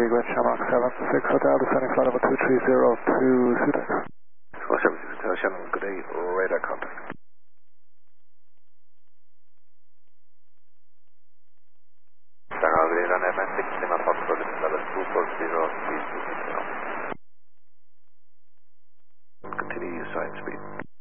Wind Shamrock 76 Hotel, descending flight level 230 to Sudex. 476 Hotel Shannon, good day, radar contact. Shanghai, good day, runway 96, Lima Foxtrot, level 240, please, continue use sign speed.